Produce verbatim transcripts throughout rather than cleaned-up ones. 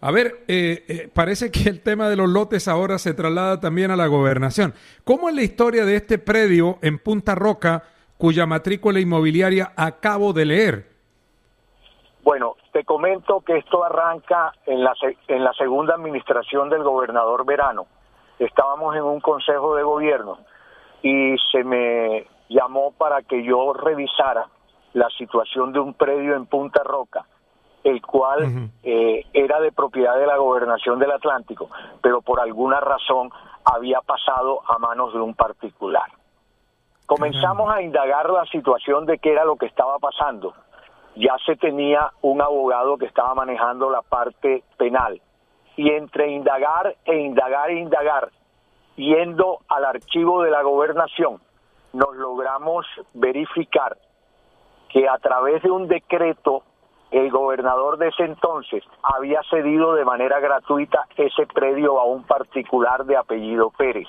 A ver, eh, eh, parece que el tema de los lotes ahora se traslada también a la gobernación. ¿Cómo es la historia de este predio en Punta Roca, cuya matrícula inmobiliaria acabo de leer? Bueno, te comento que esto arranca en la, en la segunda administración del gobernador Verano. Estábamos en un consejo de gobierno y se me llamó para que yo revisara la situación de un predio en Punta Roca, el cual uh-huh. eh, era de propiedad de la Gobernación del Atlántico, pero por alguna razón había pasado a manos de un particular. Comenzamos Caramba. a indagar la situación de qué era lo que estaba pasando. Ya se tenía un abogado que estaba manejando la parte penal, y entre indagar e indagar e indagar, yendo al archivo de la Gobernación, nos logramos verificar que a través de un decreto el gobernador de ese entonces había cedido de manera gratuita ese predio a un particular de apellido Pérez.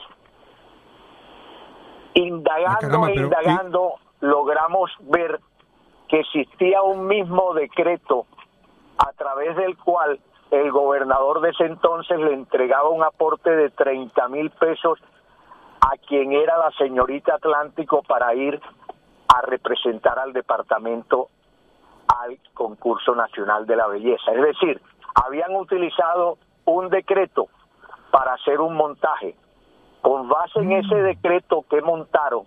Indagando ah, caramba, e indagando, ¿y? logramos ver que existía un mismo decreto a través del cual el gobernador de ese entonces le entregaba un aporte de treinta mil pesos a quien era la señorita Atlántico para ir a representar al departamento al concurso nacional de la belleza. Es decir, habían utilizado un decreto para hacer un montaje. Con base en ese decreto que montaron,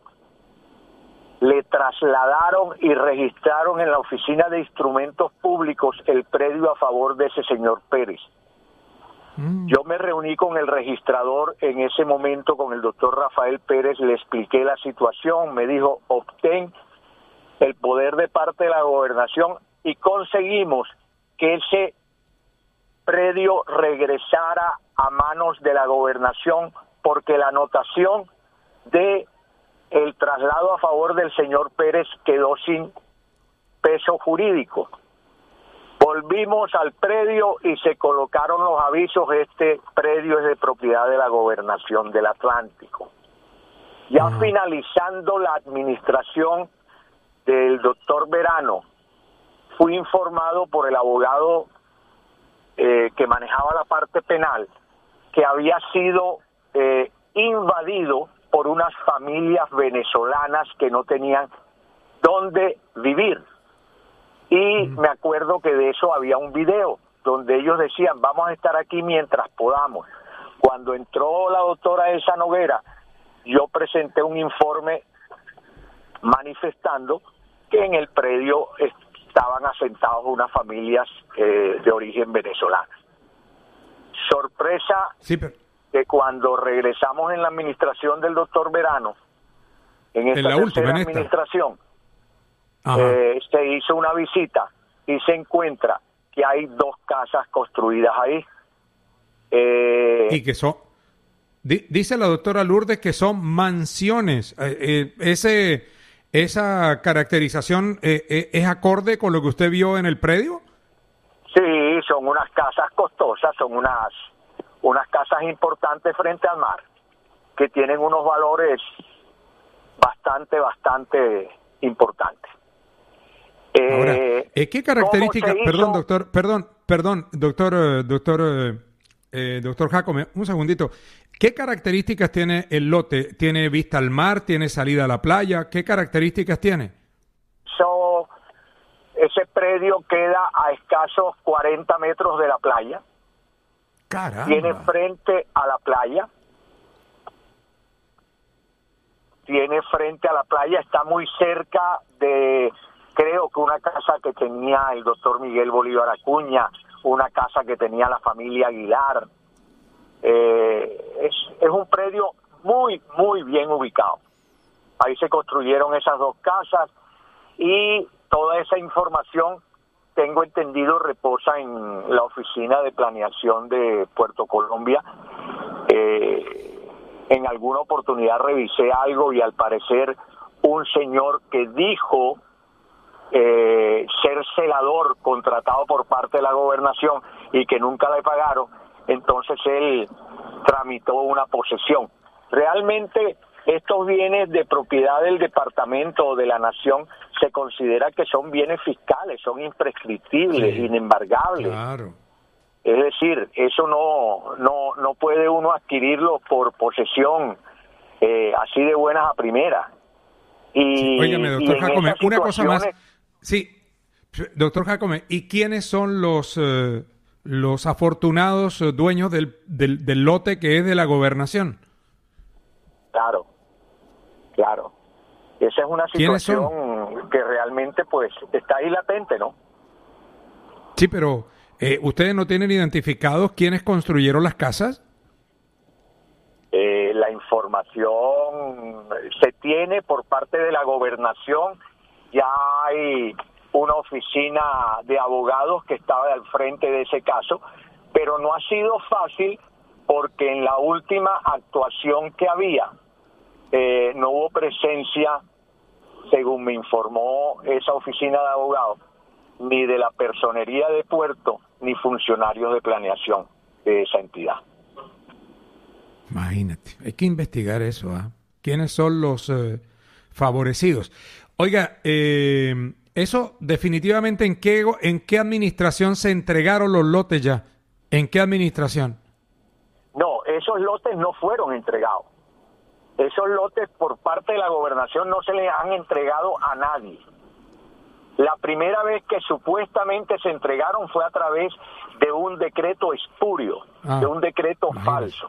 le trasladaron y registraron en la Oficina de Instrumentos Públicos el predio a favor de ese señor Pérez. Mm. Yo me reuní con el registrador en ese momento, con el doctor Rafael Pérez, le expliqué la situación, me dijo, obtén el poder de parte de la gobernación, y conseguimos que ese predio regresara a manos de la gobernación, porque la anotación de el traslado a favor del señor Pérez quedó sin peso jurídico. Volvimos al predio y se colocaron los avisos, este predio es de propiedad de la Gobernación del Atlántico. Ya uh-huh. finalizando la administración del doctor Verano, fui informado por el abogado eh, que manejaba la parte penal que había sido eh, invadido por unas familias venezolanas que no tenían dónde vivir. Y me acuerdo que de eso había un video donde ellos decían, vamos a estar aquí mientras podamos. Cuando entró la doctora Elsa Noguera, yo presenté un informe manifestando que en el predio estaban asentados unas familias eh, de origen venezolano. Sorpresa sí, pero... que cuando regresamos en la administración del doctor Verano, en esta en la tercera última, administración, eh, se hizo una visita y se encuentra que hay dos casas construidas ahí. Eh, y que son, di, dice la doctora Lourdes que son mansiones. Eh, eh, ese, ¿Esa caracterización eh, eh, es acorde con lo que usted vio en el predio? Sí, son unas casas costosas, son unas, unas casas importantes frente al mar, que tienen unos valores bastante, bastante importantes. Ahora, eh, ¿qué características? Perdón, doctor, perdón, perdón, doctor, eh, doctor, eh, eh, doctor Jacome, un segundito. ¿Qué características tiene el lote? ¿Tiene vista al mar? ¿Tiene salida a la playa? ¿Qué características tiene? So, ese predio queda a escasos cuarenta metros de la playa. Caramba. Tiene frente a la playa. Tiene frente a la playa, está muy cerca de, creo que una casa que tenía el doctor Miguel Bolívar Acuña, una casa que tenía la familia Aguilar. Eh, es, es un predio muy, muy bien ubicado. Ahí se construyeron esas dos casas y toda esa información, tengo entendido, reposa en la Oficina de Planeación de Puerto Colombia. Eh, en alguna oportunidad revisé algo y al parecer un señor que dijo eh, ser celador contratado por parte de la gobernación y que nunca le pagaron, entonces él tramitó una posesión. Realmente estos bienes de propiedad del departamento o de la nación se considera que son bienes fiscales, son imprescriptibles, sí, inembargables. Claro. Es decir, eso no, no, no puede uno adquirirlo por posesión eh, así de buenas a primeras. Y, sí, óigame, doctor Jácome, una cosa más. Sí, doctor Jácome, ¿y quiénes son los eh, los afortunados dueños del, del, del lote que es de la gobernación? Claro, claro. Esa es una situación que realmente pues está ahí latente, ¿no? Sí, pero eh, ¿ustedes no tienen identificados quiénes construyeron las casas? Eh, la información se tiene por parte de la gobernación. Ya hay una oficina de abogados que estaba al frente de ese caso, pero no ha sido fácil porque en la última actuación que había eh, no hubo presencia, según me informó esa oficina de abogados, ni de la personería de puerto, ni funcionarios de planeación de esa entidad. Imagínate, hay que investigar eso, ¿ah? ¿eh? ¿Quiénes son los eh, favorecidos? Oiga, eh, eso definitivamente, ¿en qué, ¿en qué administración se entregaron los lotes ya? ¿En qué administración? No, esos lotes no fueron entregados. Esos lotes por parte de la gobernación no se les han entregado a nadie. La primera vez que supuestamente se entregaron fue a través de un decreto espurio, ah, de un decreto imagínate. falso.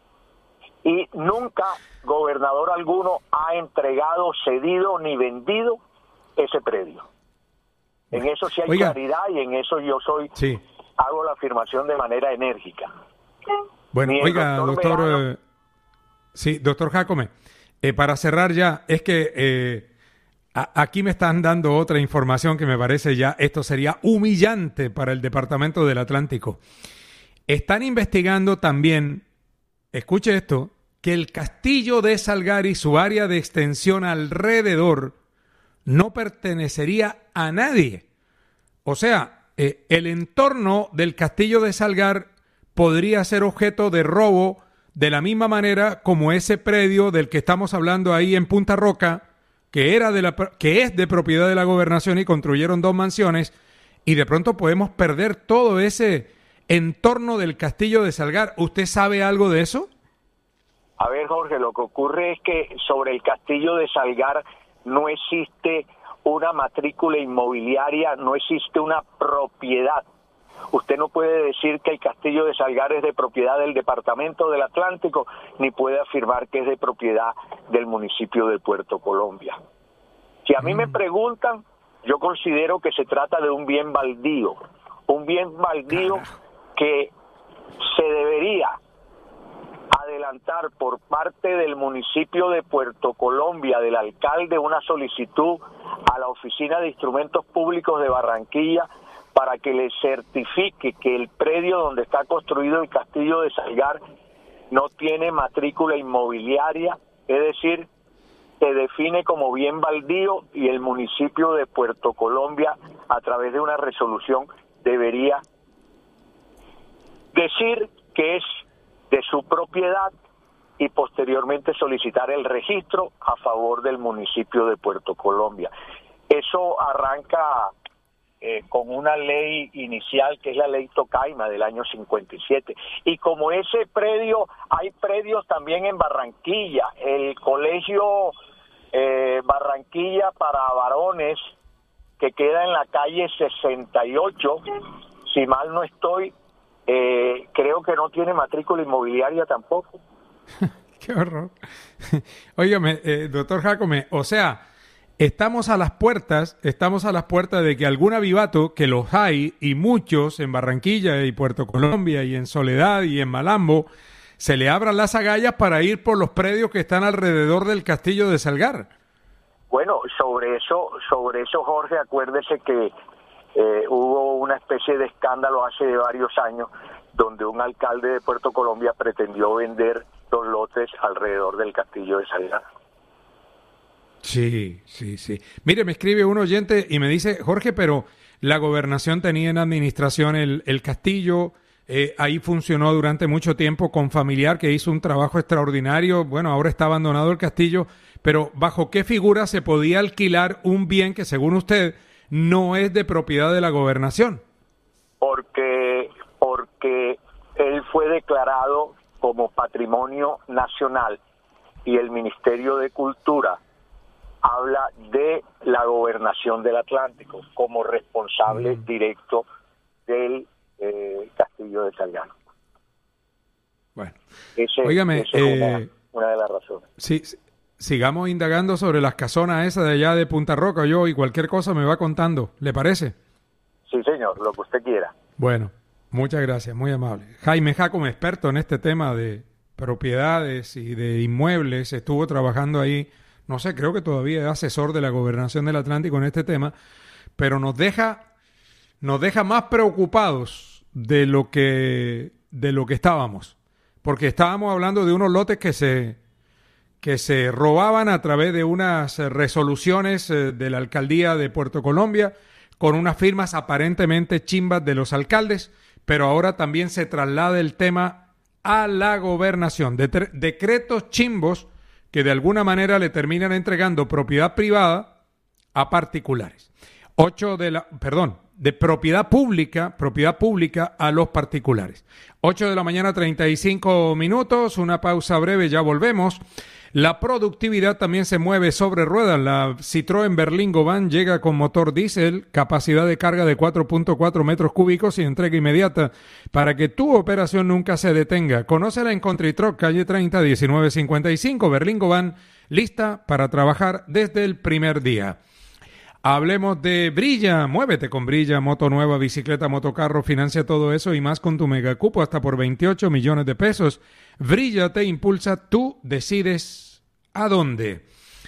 Y nunca gobernador alguno ha entregado, cedido ni vendido ese predio. En eso sí hay Oiga. claridad y en eso yo soy sí. hago la afirmación de manera enérgica. Bueno, oiga, doctor, doctor Verano, eh, sí, doctor Jácome, eh, para cerrar ya, es que eh, a, aquí me están dando otra información que me parece ya, esto sería humillante para el Departamento del Atlántico. Están investigando también, escuche esto, que el castillo de Salgar y su área de extensión alrededor no pertenecería a nadie. O sea, eh, el entorno del castillo de Salgar podría ser objeto de robo de la misma manera como ese predio del que estamos hablando ahí en Punta Roca, que era de la que es de propiedad de la gobernación y construyeron dos mansiones, y de pronto podemos perder todo ese entorno del castillo de Salgar. ¿Usted sabe algo de eso? A ver, Jorge, lo que ocurre es que sobre el castillo de Salgar no existe una matrícula inmobiliaria, no existe una propiedad. Usted no puede decir que el castillo de Salgar es de propiedad del Departamento del Atlántico, ni puede afirmar que es de propiedad del municipio de Puerto Colombia. Si a mí me preguntan, yo considero que se trata de un bien baldío, un bien baldío que se debería adelantar por parte del municipio de Puerto Colombia, del alcalde, una solicitud a la Oficina de Instrumentos Públicos de Barranquilla para que le certifique que el predio donde está construido el castillo de Salgar no tiene matrícula inmobiliaria, es decir, se define como bien baldío y el municipio de Puerto Colombia, a través de una resolución, debería decir que es de su propiedad y posteriormente solicitar el registro a favor del municipio de Puerto Colombia. Eso arranca eh, con una ley inicial que es la ley Tocaima del año cincuenta y siete. Y como ese predio, hay predios también en Barranquilla. El colegio eh, Barranquilla para varones, que queda en la calle sesenta y ocho, si mal no estoy, Eh, creo que no tiene matrícula inmobiliaria tampoco. Qué horror. Óigame, eh, doctor Jácome, o sea, estamos a las puertas, estamos a las puertas de que algún avivato, que los hay, y muchos en Barranquilla y Puerto Colombia y en Soledad y en Malambo, se le abran las agallas para ir por los predios que están alrededor del castillo de Salgar. Bueno, sobre eso, sobre eso, Jorge, acuérdese que Eh, hubo una especie de escándalo hace varios años donde un alcalde de Puerto Colombia pretendió vender dos lotes alrededor del castillo de Salgar. Sí, sí, sí. Mire, me escribe un oyente y me dice, Jorge, pero la gobernación tenía en administración el, el castillo, eh, ahí funcionó durante mucho tiempo con Familiar, que hizo un trabajo extraordinario. Bueno, ahora está abandonado el castillo, pero ¿bajo qué figura se podía alquilar un bien que, según usted, no es de propiedad de la gobernación? Porque, porque que él fue declarado como Patrimonio Nacional y el Ministerio de Cultura habla de la Gobernación del Atlántico como responsable mm. directo del eh, Castillo de Salgano. Bueno, Ese, óigame, esa es una, eh, una de las razones. Sí, sigamos indagando sobre las casonas esas de allá de Punta Roca, yo, y cualquier cosa me va contando, ¿le parece? Sí, señor, lo que usted quiera. Bueno, muchas gracias, muy amable. Jaime Jácome, experto en este tema de propiedades y de inmuebles, estuvo trabajando ahí, no sé, creo que todavía es asesor de la Gobernación del Atlántico en este tema, pero nos deja, nos deja más preocupados de lo que, de lo que estábamos, porque estábamos hablando de unos lotes que se, que se robaban a través de unas resoluciones de la Alcaldía de Puerto Colombia, con unas firmas aparentemente chimbas de los alcaldes, pero ahora también se traslada el tema a la gobernación, de decretos chimbos que de alguna manera le terminan entregando propiedad privada a particulares. Ocho de la, perdón, de propiedad pública, propiedad pública a los particulares. Ocho de la mañana, treinta y cinco minutos, una pausa breve, ya volvemos. La productividad también se mueve sobre ruedas. La Citroën Berlingo Van llega con motor diésel, capacidad de carga de cuatro punto cuatro metros cúbicos y entrega inmediata para que tu operación nunca se detenga. Conócela en Country Truck, calle treinta, diecinueve cincuenta y cinco. Berlingo Van, lista para trabajar desde el primer día. Hablemos de Brilla, muévete con Brilla, moto nueva, bicicleta, motocarro, financia todo eso y más con tu megacupo hasta por veintiocho millones de pesos. Brilla te impulsa, tú decides a dónde.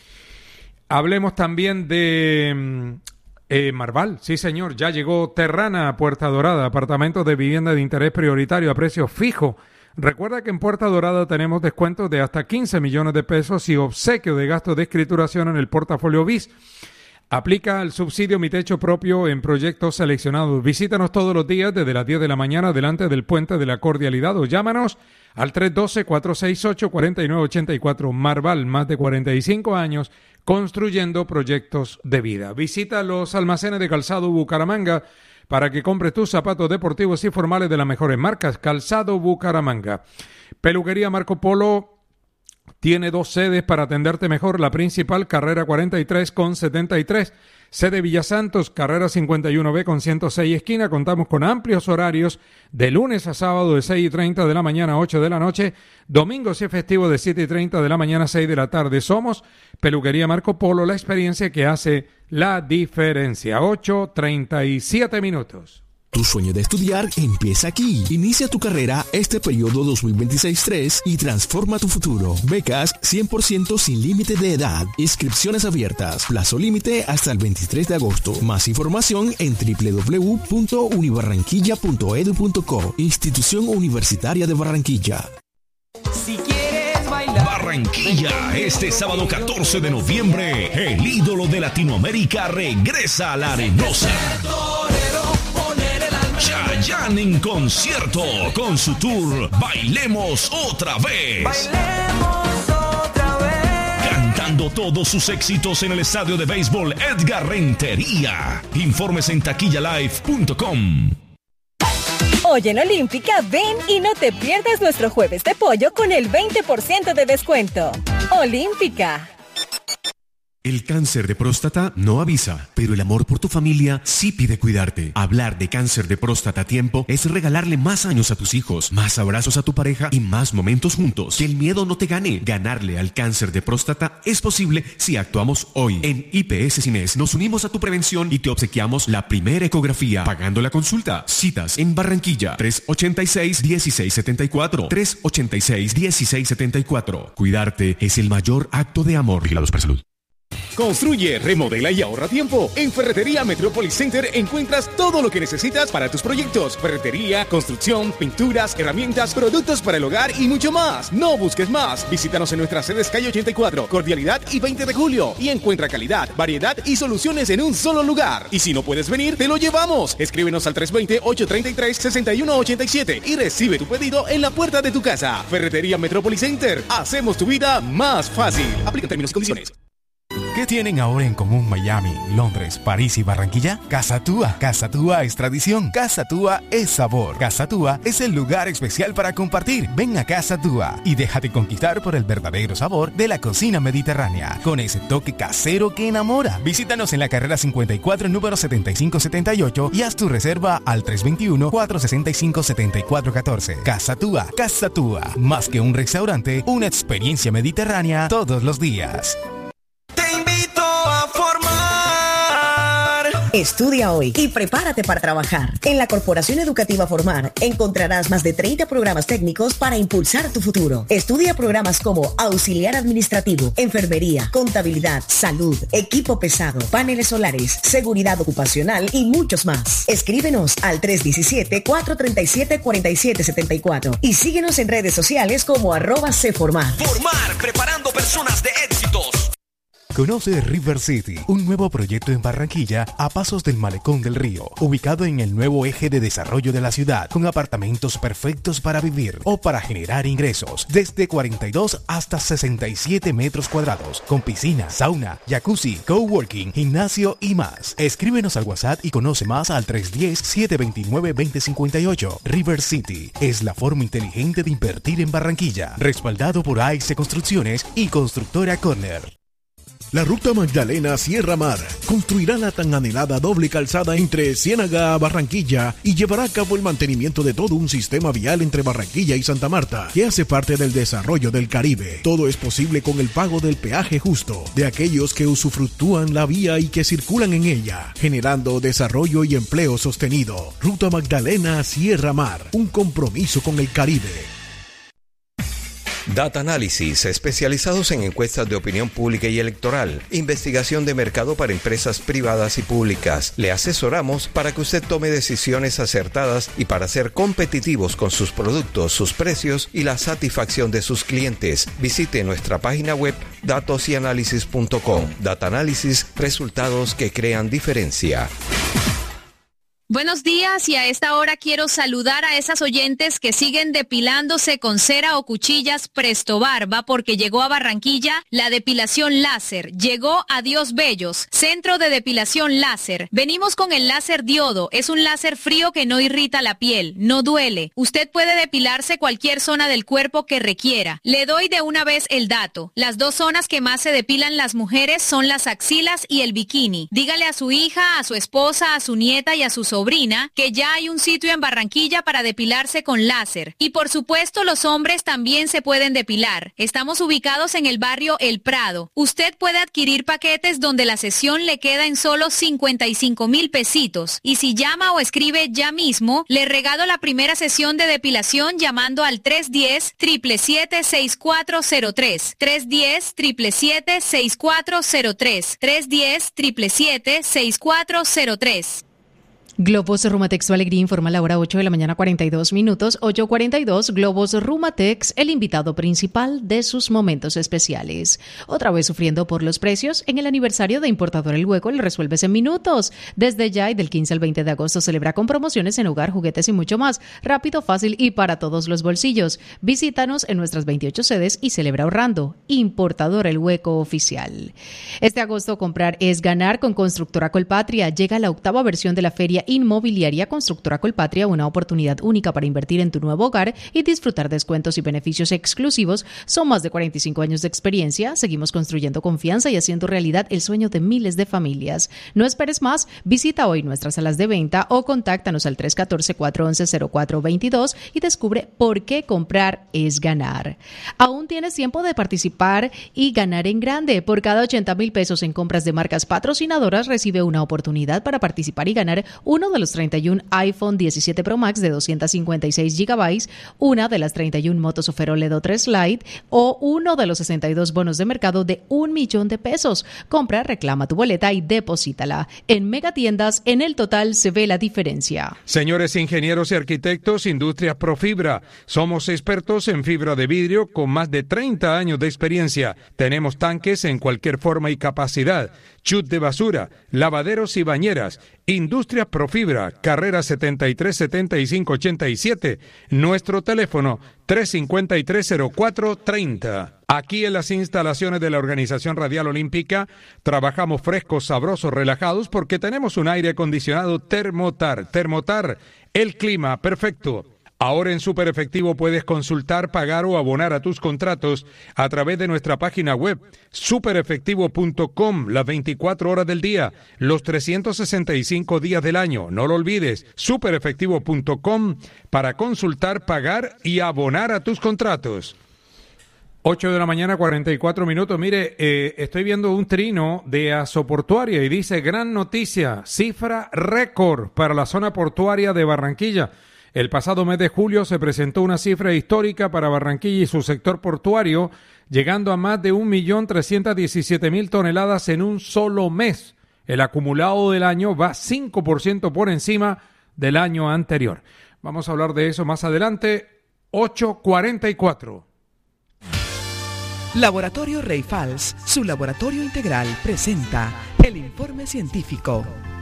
Hablemos también de eh, Marval, sí señor, ya llegó Terrana a Puerta Dorada, apartamentos de vivienda de interés prioritario a precio fijo. Recuerda que en Puerta Dorada tenemos descuentos de hasta quince millones de pesos y obsequio de gastos de escrituración en el portafolio B I S. Aplica el subsidio Mi Techo Propio en proyectos seleccionados. Visítanos todos los días desde las diez de la mañana delante del Puente de la Cordialidad o llámanos al tres uno dos, cuatro seis ocho, cuatro nueve ocho cuatro. Marval, más de cuarenta y cinco años construyendo proyectos de vida. Visita los almacenes de Calzado Bucaramanga para que compres tus zapatos deportivos y formales de las mejores marcas. Calzado Bucaramanga. Peluquería Marco Polo tiene dos sedes para atenderte mejor. La principal, carrera cuarenta y tres con setenta y tres. Sede Villa Santos, carrera cincuenta y uno B con ciento seis esquina. Contamos con amplios horarios de lunes a sábado de seis y treinta de la mañana a ocho de la noche. Domingos y festivos de siete y treinta de la mañana a seis de la tarde. Somos Peluquería Marco Polo, la experiencia que hace la diferencia. ocho treinta y siete minutos. Tu sueño de estudiar empieza aquí. Inicia tu carrera este periodo dos mil veintiséis tres y transforma tu futuro. Becas cien por ciento sin límite de edad. Inscripciones abiertas. Plazo límite hasta el veintitrés de agosto. Más información en doble u doble u doble u punto unibarranquilla punto edu punto co. Institución Universitaria de Barranquilla. Si quieres bailar Barranquilla, este sábado catorce de noviembre, el ídolo de Latinoamérica regresa a la Arenosa. Chayanne en concierto con su tour Bailemos Otra Vez. Bailemos otra vez. Cantando todos sus éxitos en el estadio de béisbol Edgar Rentería. Informes en taquilla live punto com. Hoy en Olímpica, ven y no te pierdas nuestro jueves de pollo con el veinte por ciento de descuento. Olímpica. El cáncer de próstata no avisa, pero el amor por tu familia sí pide cuidarte. Hablar de cáncer de próstata a tiempo es regalarle más años a tus hijos, más abrazos a tu pareja y más momentos juntos. Que el miedo no te gane. Ganarle al cáncer de próstata es posible si actuamos hoy. En I P S Cines nos unimos a tu prevención y te obsequiamos la primera ecografía, pagando la consulta. Citas en Barranquilla, tres ochenta y seis, dieciséis setenta y cuatro, tres ochenta y seis, dieciséis setenta y cuatro. Cuidarte es el mayor acto de amor. Vigilados para salud. Construye, remodela y ahorra tiempo. En Ferretería Metropolis Center encuentras todo lo que necesitas para tus proyectos. Ferretería, construcción, pinturas, herramientas, productos para el hogar y mucho más. No busques más. Visítanos en nuestras sedes calle ochenta y cuatro, Cordialidad y veinte de julio. Y encuentra calidad, variedad y soluciones en un solo lugar. Y si no puedes venir, te lo llevamos. Escríbenos al tres dos cero, ocho tres tres, seis uno ocho siete y recibe tu pedido en la puerta de tu casa. Ferretería Metropolis Center. Hacemos tu vida más fácil. Aplica términos y condiciones. ¿Qué tienen ahora en común Miami, Londres, París y Barranquilla? Casa Túa. Casa Túa es tradición. Casa Túa es sabor. Casa Túa es el lugar especial para compartir. Ven a Casa Túa y déjate conquistar por el verdadero sabor de la cocina mediterránea, con ese toque casero que enamora. Visítanos en la carrera cincuenta y cuatro, número setenta y cinco setenta y ocho y haz tu reserva al tres dos uno, cuatro seis cinco, siete cuatro uno cuatro. Casa Túa. Casa Túa. Más que un restaurante, una experiencia mediterránea todos los días. Estudia hoy y prepárate para trabajar. En la Corporación Educativa Formar encontrarás más de treinta programas técnicos para impulsar tu futuro. Estudia programas como auxiliar administrativo, enfermería, contabilidad, salud, equipo pesado, paneles solares, seguridad ocupacional y muchos más. Escríbenos al tres uno siete, cuatro tres siete, cuatro siete siete cuatro y síguenos en redes sociales como arroba Cformar. Formar, preparando personas de éxitos. Conoce River City, un nuevo proyecto en Barranquilla a pasos del Malecón del Río, ubicado en el nuevo eje de desarrollo de la ciudad, con apartamentos perfectos para vivir o para generar ingresos, desde cuarenta y dos hasta sesenta y siete metros cuadrados, con piscina, sauna, jacuzzi, coworking, gimnasio y más. Escríbenos al WhatsApp y conoce más al tres uno cero, siete dos nueve, dos cero cinco ocho. River City es la forma inteligente de invertir en Barranquilla, respaldado por A X Construcciones y Constructora Corner. La Ruta Magdalena Sierra Mar construirá la tan anhelada doble calzada entre Ciénaga a Barranquilla y llevará a cabo el mantenimiento de todo un sistema vial entre Barranquilla y Santa Marta, que hace parte del desarrollo del Caribe. Todo es posible con el pago del peaje justo de aquellos que usufructúan la vía y que circulan en ella, generando desarrollo y empleo sostenido. Ruta Magdalena Sierra Mar, un compromiso con el Caribe. Data Analysis, especializados en encuestas de opinión pública y electoral, investigación de mercado para empresas privadas y públicas. Le asesoramos para que usted tome decisiones acertadas y para ser competitivos con sus productos, sus precios y la satisfacción de sus clientes. Visite nuestra página web datos y análisis punto com. Data Analysis, resultados que crean diferencia. Buenos días, y a esta hora quiero saludar a esas oyentes que siguen depilándose con cera o cuchillas Presto Barba, porque llegó a Barranquilla la depilación láser. Llegó a Dios Bellos, centro de depilación láser. Venimos con el láser diodo. Es un láser frío que no irrita la piel, no duele. Usted puede depilarse cualquier zona del cuerpo que requiera. Le doy de una vez el dato. Las dos zonas que más se depilan las mujeres son las axilas y el bikini. Dígale a su hija, a su esposa, a su nieta y a su sobrina que ya hay un sitio en Barranquilla para depilarse con láser. Y por supuesto los hombres también se pueden depilar. Estamos ubicados en el barrio El Prado. Usted puede adquirir paquetes donde la sesión le queda en solo cincuenta y cinco mil pesitos. Y si llama o escribe ya mismo, le regalo la primera sesión de depilación llamando al tres uno cero, siete siete siete, seis cuatro cero tres. tres uno cero, siete siete siete, seis cuatro cero tres. tres uno cero, siete siete siete, seis cuatro cero tres. Globos Rumatex, su alegría, informa a la hora ocho de la mañana, cuarenta y dos minutos, ocho cuarenta y dos. Globos Rumatex, el invitado principal de sus momentos especiales. Otra vez sufriendo por los precios, en el aniversario de Importador El Hueco le resuelves en minutos. Desde ya y del quince al veinte de agosto celebra con promociones en hogar, juguetes y mucho más. Rápido, fácil y para todos los bolsillos. Visítanos en nuestras veintiocho sedes y celebra ahorrando. Importador El Hueco Oficial. Este agosto comprar es ganar con Constructora Colpatria. Llega la octava versión de la feria Inmobiliaria Constructora Colpatria, una oportunidad única para invertir en tu nuevo hogar y disfrutar descuentos y beneficios exclusivos. Son más de cuarenta y cinco años de experiencia. Seguimos construyendo confianza y haciendo realidad el sueño de miles de familias. No esperes más. Visita hoy nuestras salas de venta o contáctanos al tres uno cuatro, cuatro uno cero, cero cuatro dos dos y descubre por qué comprar es ganar. Aún tienes tiempo de participar y ganar en grande. Por cada ochenta mil pesos en compras de marcas patrocinadoras, recibe una oportunidad para participar y ganar un uno de los treinta y uno iPhone diecisiete Pro Max de doscientos cincuenta y seis gigabytes, una de las treinta y uno motos Ofero L E D O tres Lite o uno de los sesenta y dos bonos de mercado de un millón de pesos. Compra, reclama tu boleta y deposítala. En Megatiendas, en el total se ve la diferencia. Señores ingenieros y arquitectos, Industrias Profibra. Somos expertos en fibra de vidrio con más de treinta años de experiencia. Tenemos tanques en cualquier forma y capacidad, chut de basura, lavaderos y bañeras. Industrias Profibra, carrera setenta y tres setenta y cinco ochenta y siete. Nuestro teléfono tres cinco tres cero cuatro treinta. Aquí en las instalaciones de la Organización Radial Olímpica trabajamos frescos, sabrosos, relajados porque tenemos un aire acondicionado Thermotar. Thermotar, el clima perfecto. Ahora en Super Efectivo puedes consultar, pagar o abonar a tus contratos a través de nuestra página web super efectivo punto com, las veinticuatro horas del día, los trescientos sesenta y cinco días del año. No lo olvides, super efectivo punto com para consultar, pagar y abonar a tus contratos. ocho de la mañana, cuarenta y cuatro minutos. Mire, eh, estoy viendo un trino de Azoportuaria y dice, gran noticia, cifra récord para la zona portuaria de Barranquilla. El pasado mes de julio se presentó una cifra histórica para Barranquilla y su sector portuario, llegando a más de un millón trescientos diecisiete mil toneladas en un solo mes. El acumulado del año va cinco por ciento por encima del año anterior. Vamos a hablar de eso más adelante. ocho cuarenta y cuatro. Laboratorio Rey Fals, su laboratorio integral, presenta el informe científico.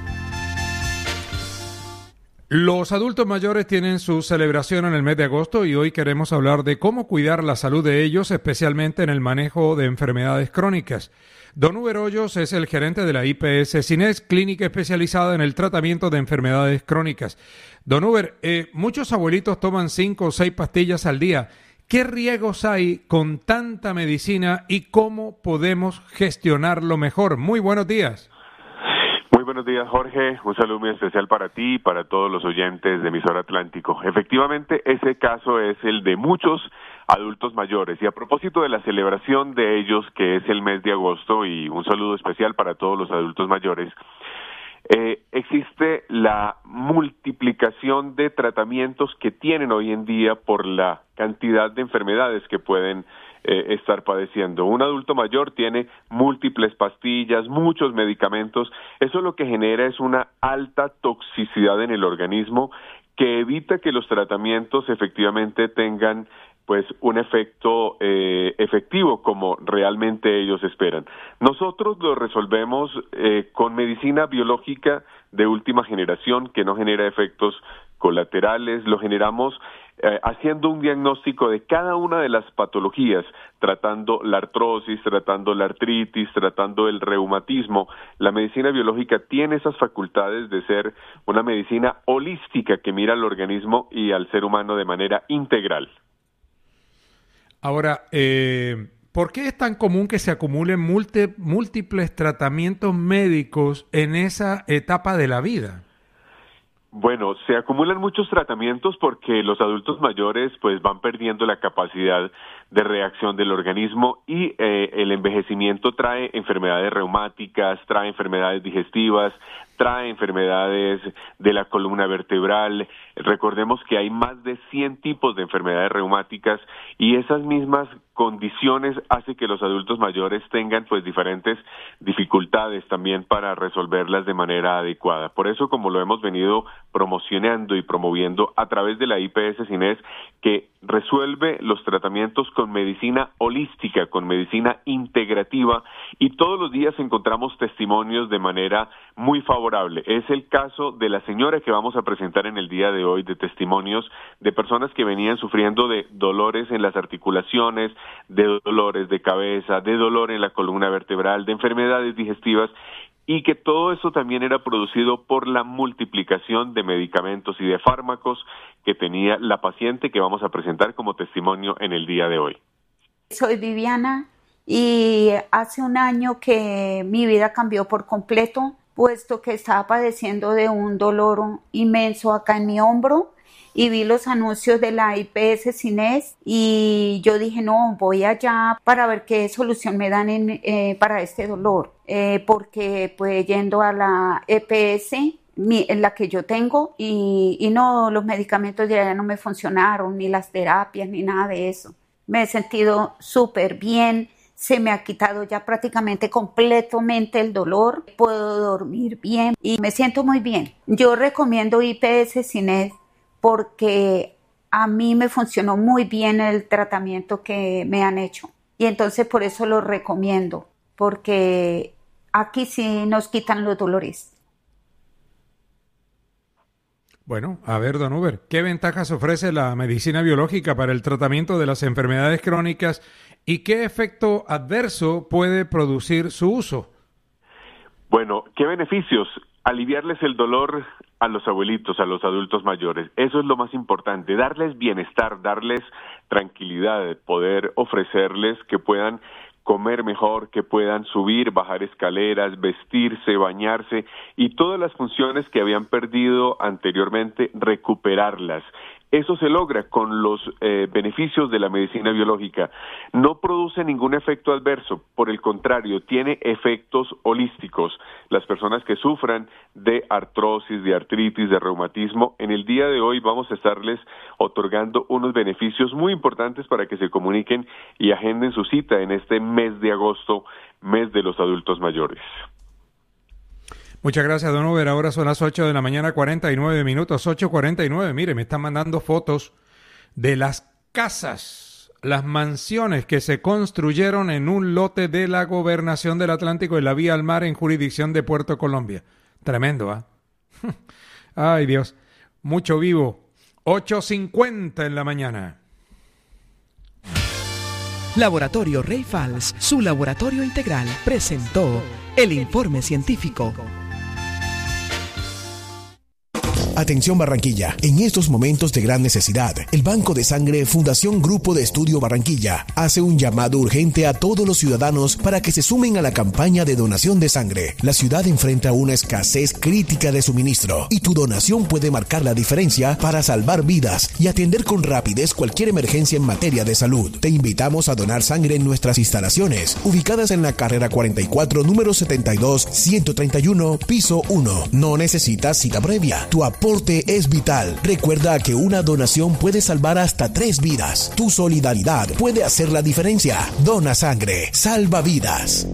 Los adultos mayores tienen su celebración en el mes de agosto y hoy queremos hablar de cómo cuidar la salud de ellos, especialmente en el manejo de enfermedades crónicas. Don Uber Hoyos es el gerente de la I P S Cines, clínica especializada en el tratamiento de enfermedades crónicas. Don Uber, eh, muchos abuelitos toman cinco o seis pastillas al día. ¿Qué riesgos hay con tanta medicina y cómo podemos gestionarlo mejor? Muy buenos días. Muy buenos días, Jorge. Un saludo muy especial para ti y para todos los oyentes de Emisora Atlántico. Efectivamente, ese caso es el de muchos adultos mayores. Y a propósito de la celebración de ellos, que es el mes de agosto, y un saludo especial para todos los adultos mayores, eh, existe la multiplicación de tratamientos que tienen hoy en día por la cantidad de enfermedades que pueden Eh, estar padeciendo. Un adulto mayor tiene múltiples pastillas, muchos medicamentos. Eso lo que genera es una alta toxicidad en el organismo que evita que los tratamientos efectivamente tengan pues un efecto eh, efectivo como realmente ellos esperan. Nosotros lo resolvemos eh, con medicina biológica de última generación que no genera efectos colaterales, lo generamos eh, haciendo un diagnóstico de cada una de las patologías, tratando la artrosis, tratando la artritis, tratando el reumatismo. La medicina biológica tiene esas facultades de ser una medicina holística que mira al organismo y al ser humano de manera integral. Ahora, eh, ¿por qué es tan común que se acumulen múlti- múltiples tratamientos médicos en esa etapa de la vida? Bueno, se acumulan muchos tratamientos porque los adultos mayores pues van perdiendo la capacidad de reacción del organismo y eh, el envejecimiento trae enfermedades reumáticas, trae enfermedades digestivas, trae enfermedades de la columna vertebral. Recordemos que hay más de cien tipos de enfermedades reumáticas y esas mismas condiciones hacen que los adultos mayores tengan pues diferentes dificultades también para resolverlas de manera adecuada. Por eso, como lo hemos venido promocionando y promoviendo a través de la I P S Cines, que resuelve los tratamientos con medicina holística, con medicina integrativa, y todos los días encontramos testimonios de manera muy favorable. Es el caso de la señora que vamos a presentar en el día de hoy, de testimonios de personas que venían sufriendo de dolores en las articulaciones, de dolores de cabeza, de dolor en la columna vertebral, de enfermedades digestivas, y que todo eso también era producido por la multiplicación de medicamentos y de fármacos que tenía la paciente que vamos a presentar como testimonio en el día de hoy. Soy Viviana y hace un año que mi vida cambió por completo, puesto que estaba padeciendo de un dolor inmenso acá en mi hombro y vi los anuncios de la I P S Cines y yo dije, no, voy allá para ver qué solución me dan en, eh, para este dolor, eh, porque pues yendo a la E P S, mi, en la que yo tengo, y, y no, los medicamentos de allá no me funcionaron, ni las terapias, ni nada de eso. Me he sentido súper bien, se me ha quitado ya prácticamente completamente el dolor, puedo dormir bien y me siento muy bien. Yo recomiendo I P S Cines porque a mí me funcionó muy bien el tratamiento que me han hecho. Y entonces por eso lo recomiendo, porque aquí sí nos quitan los dolores. Bueno, a ver, don Uber, ¿qué ventajas ofrece la medicina biológica para el tratamiento de las enfermedades crónicas y qué efecto adverso puede producir su uso? Bueno, ¿qué beneficios? Aliviarles el dolor a los abuelitos, a los adultos mayores. Eso es lo más importante, darles bienestar, darles tranquilidad, poder ofrecerles que puedan comer mejor, que puedan subir, bajar escaleras, vestirse, bañarse y todas las funciones que habían perdido anteriormente, recuperarlas. Eso se logra con los eh, beneficios de la medicina biológica. No produce ningún efecto adverso, por el contrario, tiene efectos holísticos. Las personas que sufran de artrosis, de artritis, de reumatismo, en el día de hoy vamos a estarles otorgando unos beneficios muy importantes para que se comuniquen y agenden su cita en este mes de agosto, mes de los adultos mayores. Muchas gracias, don Uber. Ahora son las ocho de la mañana, cuarenta y nueve minutos, ocho cuarenta y nueve. Mire, me están mandando fotos de las casas, las mansiones que se construyeron en un lote de la Gobernación del Atlántico en la vía al mar en jurisdicción de Puerto Colombia. Tremendo, ¿ah? ¿eh? Ay, Dios. Mucho vivo. ocho cincuenta en la mañana. Laboratorio Rey Fals, su laboratorio integral, presentó el informe científico. Atención Barranquilla, en estos momentos de gran necesidad, el Banco de Sangre Fundación Grupo de Estudio Barranquilla hace un llamado urgente a todos los ciudadanos para que se sumen a la campaña de donación de sangre. La ciudad enfrenta una escasez crítica de suministro y tu donación puede marcar la diferencia para salvar vidas y atender con rapidez cualquier emergencia en materia de salud. Te invitamos a donar sangre en nuestras instalaciones, ubicadas en la carrera cuarenta y cuatro, número setenta y dos, ciento treinta y uno, piso uno. No necesitas cita previa. Tu aporte es vital. Recuerda que una donación puede salvar hasta tres vidas. Tu solidaridad puede hacer la diferencia. Dona sangre. Salva vidas.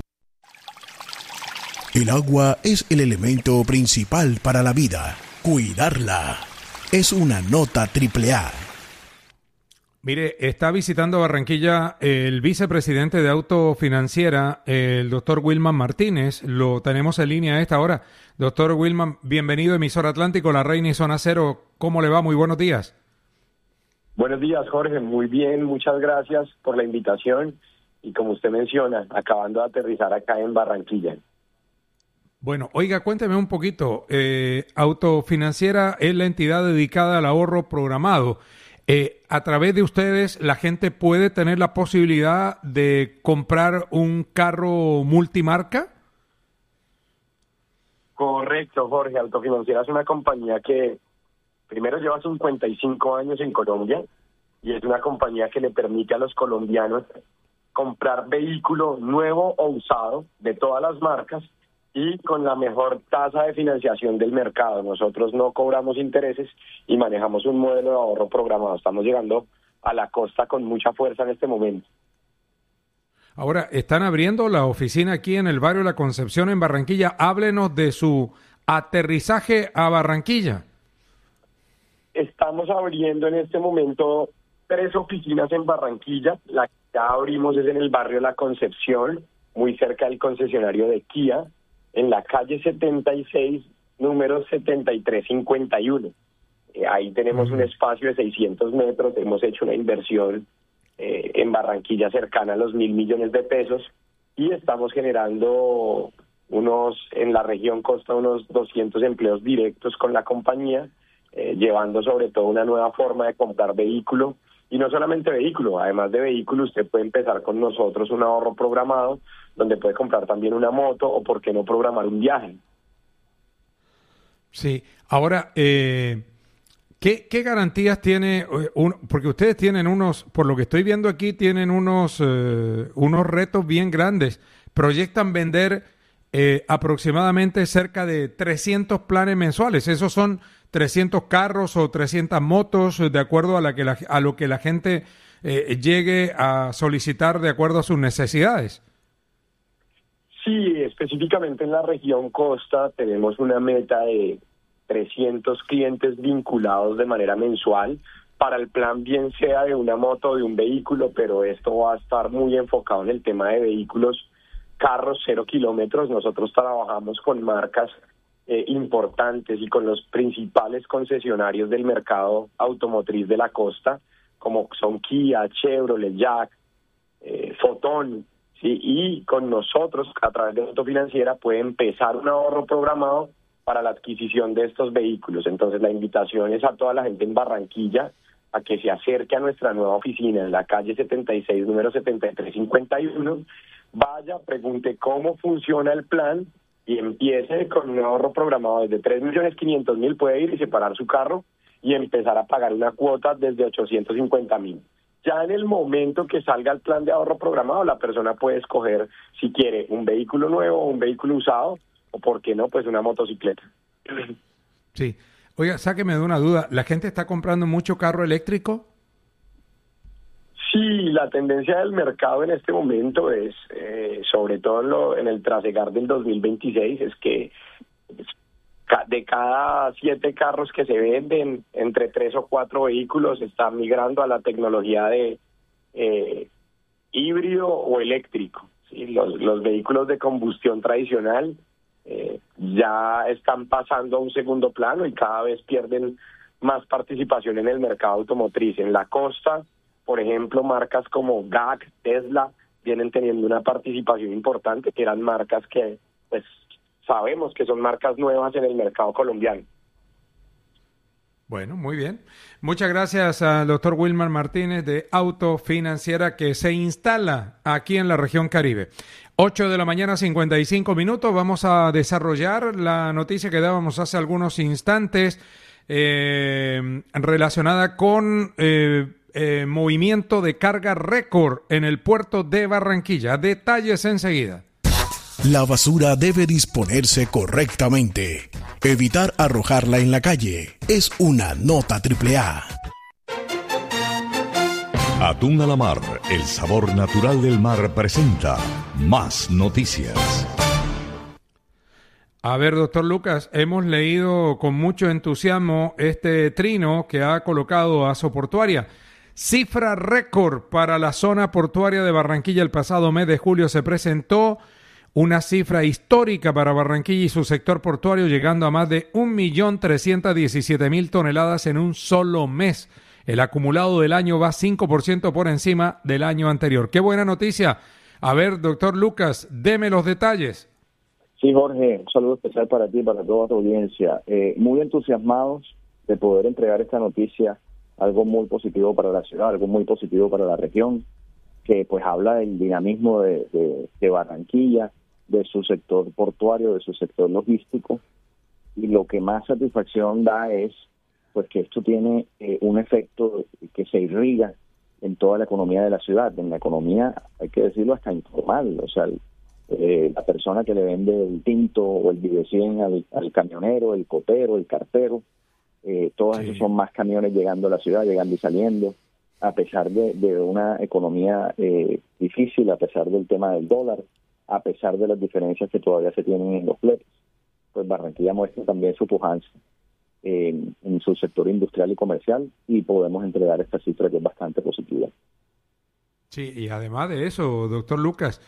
El agua es el elemento principal para la vida. Cuidarla es una nota triple A. Mire, está visitando Barranquilla el vicepresidente de Autofinanciera, el doctor Wilman Martínez. Lo tenemos en línea a esta hora. Doctor Wilman, bienvenido a Emisora Atlántico, La Reina y Zona Cero. ¿Cómo le va? Muy buenos días. Buenos días, Jorge. Muy bien, muchas gracias por la invitación. Y como usted menciona, acabando de aterrizar acá en Barranquilla. Bueno, oiga, cuénteme un poquito. Eh, Autofinanciera es la entidad dedicada al ahorro programado. Eh, a través de ustedes, la gente puede tener la posibilidad de comprar un carro multimarca. Correcto, Jorge. Autofinanciera es una compañía que primero lleva cincuenta y cinco años en Colombia y es una compañía que le permite a los colombianos comprar vehículo nuevo o usado de todas las marcas y con la mejor tasa de financiación del mercado. Nosotros no cobramos intereses y manejamos un modelo de ahorro programado. Estamos llegando a la costa con mucha fuerza en este momento. Ahora, están abriendo la oficina aquí en el barrio La Concepción, en Barranquilla. Háblenos de su aterrizaje a Barranquilla. Estamos abriendo en este momento tres oficinas en Barranquilla. La que ya abrimos es en el barrio La Concepción, muy cerca del concesionario de Kia, en la calle setenta y seis, número setenta y tres cincuenta y uno. Eh, ahí tenemos uh-huh. un espacio de seiscientos metros, hemos hecho una inversión eh, en Barranquilla cercana a los mil millones de pesos y estamos generando unos, en la región Costa, unos doscientos empleos directos con la compañía, eh, llevando sobre todo una nueva forma de comprar vehículo. Y no solamente vehículo, además de vehículo, usted puede empezar con nosotros un ahorro programado, donde puede comprar también una moto o, por qué no, programar un viaje. Sí. Ahora, eh, ¿qué, qué garantías tiene? Un, porque ustedes tienen unos, por lo que estoy viendo aquí, tienen unos, eh, unos retos bien grandes. Proyectan vender eh, aproximadamente cerca de trescientos planes mensuales. Esos son trescientos carros o trescientas motos, de acuerdo a, la que la, a lo que la gente eh, llegue a solicitar de acuerdo a sus necesidades. Sí, específicamente en la región Costa tenemos una meta de trescientos clientes vinculados de manera mensual para el plan, bien sea de una moto o de un vehículo, pero esto va a estar muy enfocado en el tema de vehículos, carros cero kilómetros. Nosotros trabajamos con marcas eh, importantes y con los principales concesionarios del mercado automotriz de la costa, como son Kia, Chevrolet, Jack, eh, Fotón, ¿sí? Y con nosotros, a través de Autofinanciera, puede empezar un ahorro programado para la adquisición de estos vehículos. Entonces la invitación es a toda la gente en Barranquilla a que se acerque a nuestra nueva oficina en la calle setenta y seis, número setenta y tres cincuenta y uno, vaya, pregunte cómo funciona el plan y empiece con un ahorro programado desde tres millones quinientos mil, puede ir y separar su carro y empezar a pagar una cuota desde ochocientos cincuenta mil. Ya en el momento que salga el plan de ahorro programado, la persona puede escoger si quiere un vehículo nuevo o un vehículo usado, o por qué no, pues una motocicleta. Sí. Oiga, sáqueme de una duda, ¿la gente está comprando mucho carro eléctrico? Sí, la tendencia del mercado en este momento es, eh, sobre todo en, lo, en el trasegar del dos mil veintiséis, es que de cada siete carros que se venden, entre tres o cuatro vehículos están migrando a la tecnología de eh, híbrido o eléctrico. ¿Sí? Los, los vehículos de combustión tradicional eh, ya están pasando a un segundo plano y cada vez pierden más participación en el mercado automotriz. En la costa, por ejemplo, marcas como G A C, Tesla, vienen teniendo una participación importante, que eran marcas que pues sabemos que son marcas nuevas en el mercado colombiano. Bueno, muy bien. Muchas gracias al doctor Wilmar Martínez de Autofinanciera, que se instala aquí en la región Caribe. ocho de la mañana, cincuenta y cinco minutos. Vamos a desarrollar la noticia que dábamos hace algunos instantes eh, relacionada con eh, eh, movimiento de carga récord en el puerto de Barranquilla. Detalles enseguida. La basura debe disponerse correctamente. Evitar arrojarla en la calle es una nota triple A. Atún a la mar, el sabor natural del mar presenta más noticias. A ver, doctor Lucas, hemos leído con mucho entusiasmo este trino que ha colocado Aso Portuaria. Cifra récord para la zona portuaria de Barranquilla. El pasado mes de julio se presentó una cifra histórica para Barranquilla y su sector portuario, llegando a más de un millón trescientos diecisiete mil toneladas en un solo mes. El acumulado del año va cinco por ciento por encima del año anterior. ¡Qué buena noticia! A ver, doctor Lucas, deme los detalles. Sí, Jorge, un saludo especial para ti y para toda tu audiencia. Eh, muy entusiasmados de poder entregar esta noticia, algo muy positivo para la ciudad, algo muy positivo para la región, que pues habla del dinamismo de, de, de Barranquilla, de su sector portuario, de su sector logístico, y lo que más satisfacción da es pues que esto tiene eh, un efecto que se irriga en toda la economía de la ciudad, en la economía, hay que decirlo, hasta informal, o sea, eh, la persona que le vende el tinto o el videcien al, al camionero, el copero, el cartero, eh, todos sí. esos son más camiones llegando a la ciudad, llegando y saliendo, a pesar de, de una economía eh, difícil, a pesar del tema del dólar, a pesar de las diferencias que todavía se tienen en los fletes, pues Barranquilla muestra también su pujanza en, en su sector industrial y comercial, y podemos entregar esta cifra que es bastante positiva. Sí, y además de eso, doctor Lucas,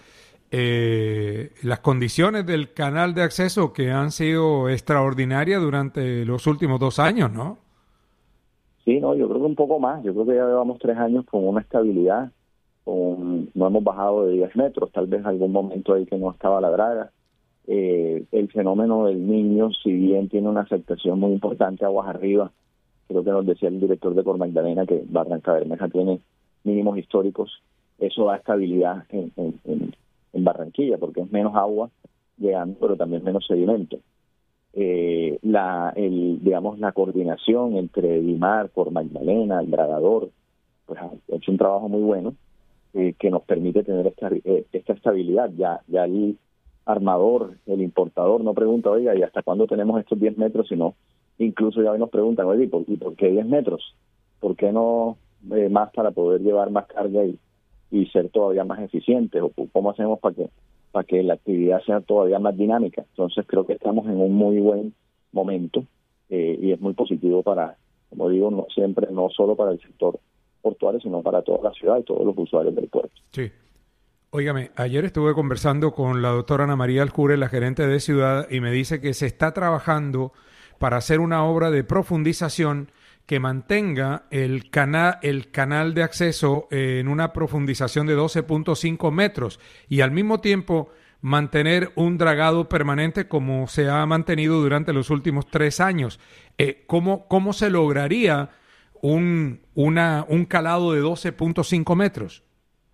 eh, las condiciones del canal de acceso que han sido extraordinarias durante los últimos dos años, ¿no? Sí, no, yo creo que un poco más, yo creo que ya llevamos tres años con una estabilidad, con, no hemos bajado de diez metros, tal vez algún momento ahí que no estaba la draga. Eh, el fenómeno del Niño, si bien tiene una afectación muy importante aguas arriba, creo que nos decía el director de Cor Magdalena que Barranca Bermeja tiene mínimos históricos, eso da estabilidad en, en, en, en Barranquilla, porque es menos agua llegando, pero también menos sedimento. Eh, la el digamos la coordinación entre Dimar, Cor Magdalena, el dragador, pues ha hecho un trabajo muy bueno, Eh, que nos permite tener esta, eh, esta estabilidad. Ya ya el armador, el importador no pregunta, oiga, ¿y hasta cuándo tenemos estos diez metros? Sino incluso ya hoy nos preguntan, oye, ¿y por, ¿y por qué diez metros? ¿Por qué no eh, más para poder llevar más carga y, y ser todavía más eficientes? ¿O cómo hacemos para que para que la actividad sea todavía más dinámica? Entonces creo que estamos en un muy buen momento eh, y es muy positivo para, como digo, no siempre, no solo para el sector portuario, sino para toda la ciudad y todos los usuarios del puerto. Sí. Óigame, ayer estuve conversando con la doctora Ana María Aljure, la gerente de Ciudad, y me dice que se está trabajando para hacer una obra de profundización que mantenga el, cana el canal de acceso en una profundización de doce punto cinco metros y al mismo tiempo mantener un dragado permanente como se ha mantenido durante los últimos tres años. Eh, ¿cómo, ¿Cómo se lograría un, una, un calado de doce punto cinco metros?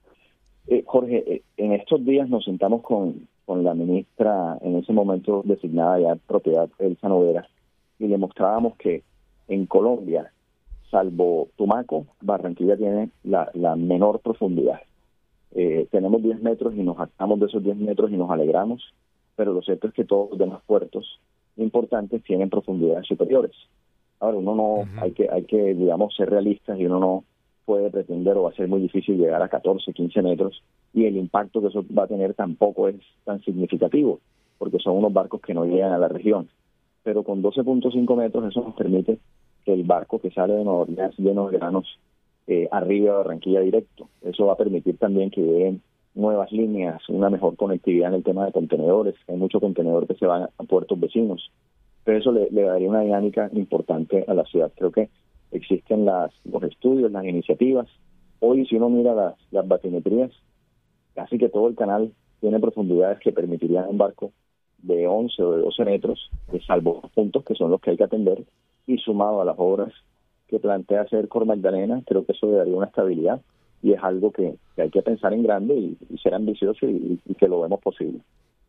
Eh, Jorge, eh, en estos días nos sentamos con, con la ministra en ese momento designada ya propiedad, Elsa Noguera, y le mostrábamos que en Colombia, salvo Tumaco, Barranquilla tiene la, la menor profundidad. Eh, tenemos diez metros y nos jactamos de esos diez metros y nos alegramos, pero lo cierto es que todos los demás puertos importantes tienen profundidades superiores. Ahora, uno no, uh-huh. hay que, hay que, digamos, ser realistas y uno no puede pretender o va a ser muy difícil llegar a catorce, quince metros y el impacto que eso va a tener tampoco es tan significativo, porque son unos barcos que no llegan a la región. Pero con doce punto cinco metros eso nos permite que el barco que sale de Nueva Orleans lleno de granos eh, arriba de Barranquilla directo. Eso va a permitir también que lleguen nuevas líneas, una mejor conectividad en el tema de contenedores. Hay muchos contenedores que se van a puertos vecinos. Pero eso le, le daría una dinámica importante a la ciudad. Creo que existen las, los estudios, las iniciativas. Hoy, si uno mira las, las batimetrías, casi que todo el canal tiene profundidades que permitirían un barco de once o de doce metros, salvo puntos que son los que hay que atender, y sumado a las obras que plantea hacer Cor Magdalena, creo que eso le daría una estabilidad, y es algo que, que hay que pensar en grande y, y ser ambicioso y, y que lo vemos posible.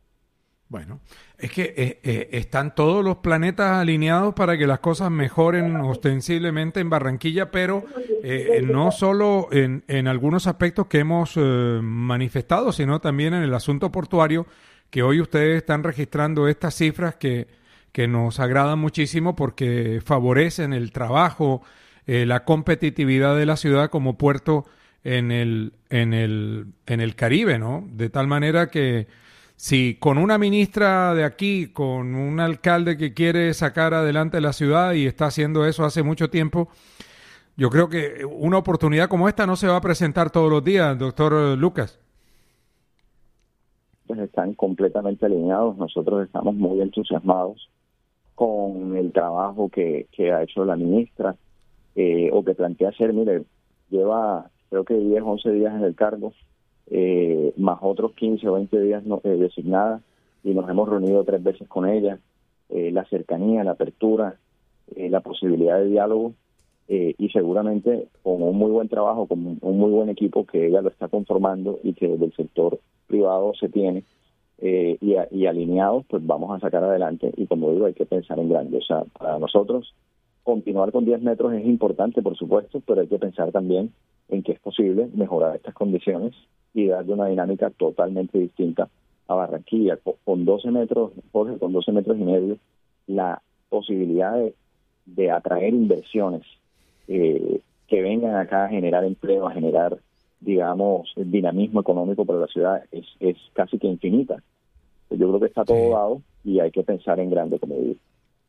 Bueno, es que eh, eh, están todos los planetas alineados para que las cosas mejoren ostensiblemente en Barranquilla, pero eh, no solo en, en algunos aspectos que hemos eh, manifestado, sino también en el asunto portuario, que hoy ustedes están registrando estas cifras que, que nos agradan muchísimo porque favorecen el trabajo, eh, la competitividad de la ciudad como puerto en el, en el, en el Caribe, ¿no? De tal manera que si con una ministra de aquí, con un alcalde que quiere sacar adelante la ciudad y está haciendo eso hace mucho tiempo, yo creo que una oportunidad como esta no se va a presentar todos los días, doctor Lucas. Pues están completamente alineados. Nosotros estamos muy entusiasmados con el trabajo que, que ha hecho la ministra eh, o que plantea hacer. Mire, lleva creo que diez, once días en el cargo, eh, más otros quince o veinte días no, eh, designada, y nos hemos reunido tres veces con ella. Eh, la cercanía, la apertura, eh, la posibilidad de diálogo eh, y seguramente con un muy buen trabajo, con un muy buen equipo que ella lo está conformando y que desde el sector privado se tiene eh, y, a, y alineados, pues vamos a sacar adelante. Y como digo, hay que pensar en grande. O sea, para nosotros continuar con diez metros es importante, por supuesto, pero hay que pensar también en que es posible mejorar estas condiciones y darle una dinámica totalmente distinta a Barranquilla. Con doce metros, Jorge, con doce metros y medio, la posibilidad de, de atraer inversiones eh, que vengan acá a generar empleo, a generar, digamos, dinamismo económico para la ciudad es, es casi que infinita. Yo creo que está todo sí. dado y hay que pensar en grande, como digo.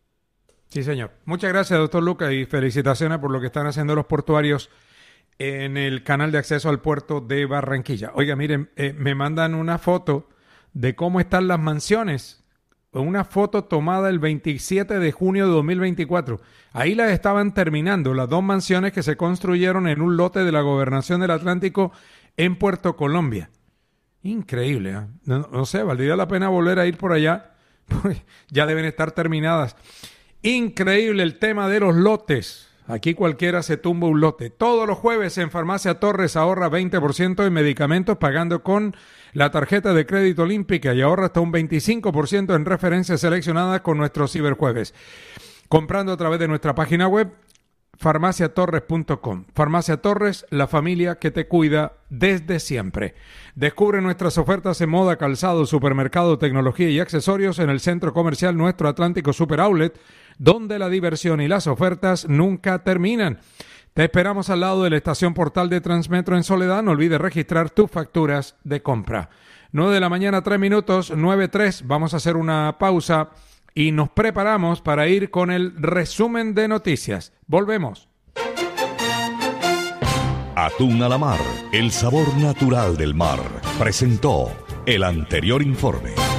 Sí, señor. Muchas gracias, doctor Lucas, y felicitaciones por lo que están haciendo los portuarios en el canal de acceso al puerto de Barranquilla. Oiga, miren, eh, me mandan una foto de cómo están las mansiones. Una foto tomada el veintisiete de junio de dos mil veinticuatro. Ahí las estaban terminando, las dos mansiones que se construyeron en un lote de la Gobernación del Atlántico en Puerto Colombia. Increíble, ¿eh? No, no sé, valdría la pena volver a ir por allá, porque ya deben estar terminadas. Increíble el tema de los lotes. Aquí cualquiera se tumba un lote. Todos los jueves en Farmacia Torres ahorra veinte por ciento en medicamentos pagando con la tarjeta de crédito olímpica y ahorra hasta un veinticinco por ciento en referencias seleccionadas con nuestros ciberjueves. Comprando a través de nuestra página web farmacia torres punto com. Farmacia Torres, la familia que te cuida desde siempre. Descubre nuestras ofertas en moda, calzado, supermercado, tecnología y accesorios en el centro comercial Nuestro Atlántico Super Outlet, donde la diversión y las ofertas nunca terminan. Te esperamos al lado de la estación Portal de Transmetro en Soledad. No olvides registrar tus facturas de compra. nueve de la mañana, tres minutos, nueve tres. Vamos a hacer una pausa y nos preparamos para ir con el resumen de noticias. Volvemos. Atún a la mar, el sabor natural del mar. presentó el anterior informe.